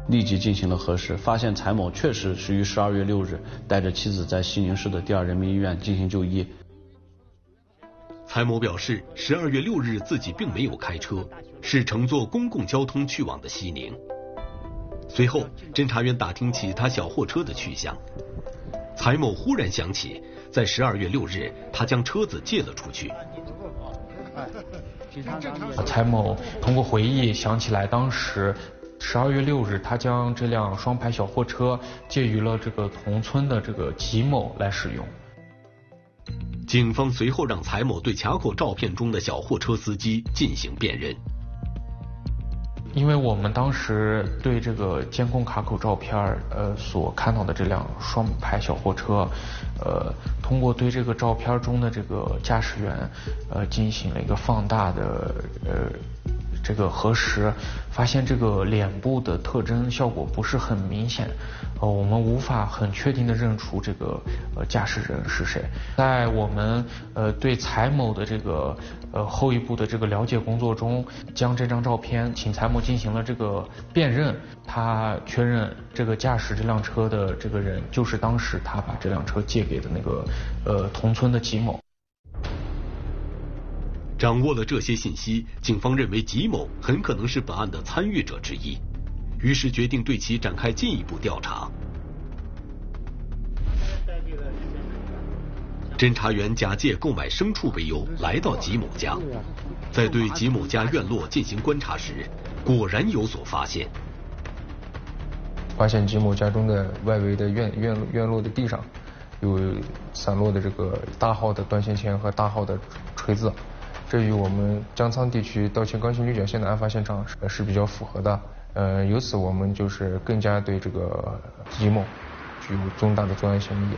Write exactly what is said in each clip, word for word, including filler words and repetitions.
立即进行了核实，发现柴某确实是于十二月六日带着妻子在西宁市的第二人民医院进行就医。 柴某表示，十二月六日自己并没有开车，是乘坐公共交通去往的西宁。随后，侦查员打听起他小货车的去向，柴某忽然想起，在十二月六日他将车子借了出去。 柴某通过回忆想起来，当时十二月六日他将这辆双排小货车借予了这个同村的这个吉某来使用。 警方随后让柴某对卡口照片中的小货车司机进行辨认。 因为我们当时对这个监控卡口照片呃所看到的这辆双排小货车，呃通过对这个照片中的这个驾驶员呃进行了一个放大的呃这个核实，发现这个脸部的特征效果不是很明显，呃我们无法很确定的认出这个呃驾驶人是谁。在我们呃对柴某的这个呃后一步的这个了解工作中，将这张照片请柴某进行了这个辨认，他确认这个驾驶这辆车的这个人就是当时他把这辆车借给的那个呃同村的吉某。 掌握了这些信息，警方认为吉某很可能是本案的参与者之一，于是决定对其展开进一步调查。侦查员假借购买牲畜为由来到吉某家，在对吉某家院落进行观察时，果然有所发现。 发现吉某家中的外围的院院院落的地上有散落的这个大号的断线钳和大号的锤子，这与我们江沧地区盗窃钢筋铝角线的案发现场是是比较符合的。呃，由此我们就是更加对这个吉某具有重大的作案嫌疑。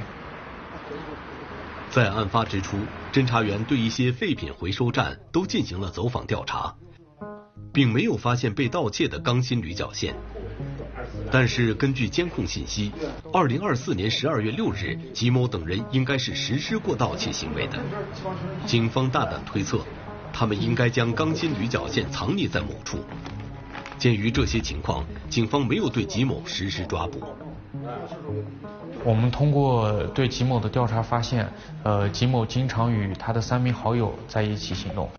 在案发之初，侦查员对一些废品回收站都进行了走访调查，并没有发现被盗窃的钢筋铝角线。但是根据监控信息，二零二四年十二月六日，吉某等人应该是实施过盗窃行为的。警方大胆推测，他们应该将钢筋铝角线藏匿在某处。鉴于这些情况，警方没有对吉某实施抓捕。 我们通过对吉某的调查发现，呃，吉某经常与他的三名好友在一起行动。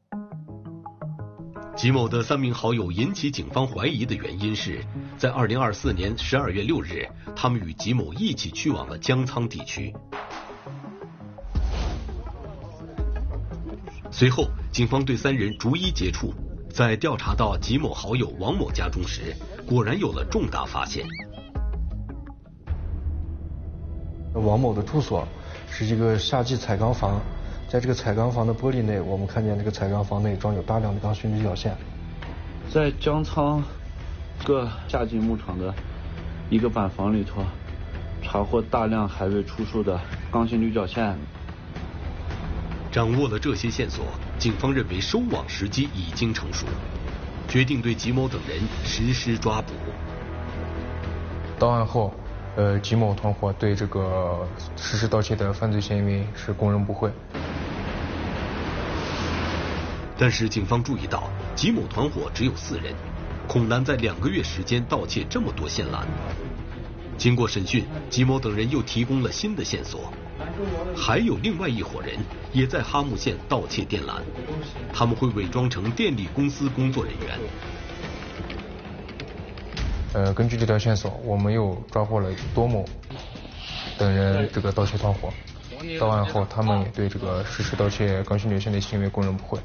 吉某的三名好友引起警方怀疑的原因是，在二零二四年十二月六日，他们与吉某一起去往了江沧地区。随后，警方对三人逐一接触，在调查到吉某好友王某家中时，果然有了重大发现。 王某的住所是一个夏季采钢房，在这个采钢房的玻璃内，我们看见这个采钢房内装有大量的钢筋铝角线。 在江沧各夏季牧场的一个板房里头，查获大量还未出售的钢筋铝角线。 掌握了这些线索，警方认为收网时机已经成熟，决定对吉某等人实施抓捕。 到案后，呃，吉某团伙对这个实施盗窃的犯罪嫌疑为是供认不讳。 但是警方注意到，吉某团伙只有四人，恐难在两个月时间盗窃这么多线缆。经过审讯，吉某等人又提供了新的线索，还有另外一伙人也在哈木县盗窃电缆，他们会伪装成电力公司工作人员。 呃，根据这条线索，我们又抓获了多某等人这个盗窃团伙。到案后，他们也对这个实施盗窃钢筋铝线的行为供认不讳。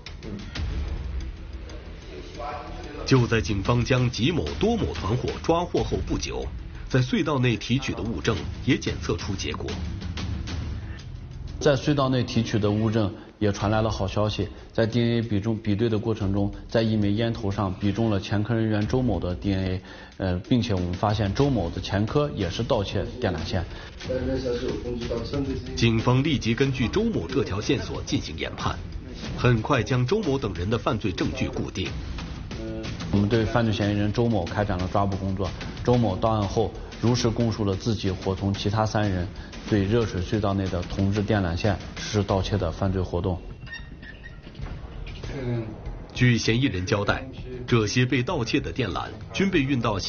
就在警方将吉某、多某团伙抓获后不久，在隧道内提取的物证也检测出结果。 在隧道内提取的物证也传来了好消息，在 D N A 比中比对的过程中，在一枚烟头上比中了前科人员周某的 D N A， 呃，并且我们发现周某的前科也是盗窃电缆线。 警方立即根据周某这条线索进行研判，很快将周某等人的犯罪证据固定。 我们对犯罪嫌疑人周某开展了抓捕工作。周某到案后如实供述了自己伙同其他三人对热水隧道内的铜制电缆线实施盗窃的犯罪活动。 据嫌疑人交代，这些被盗窃的电缆均被运到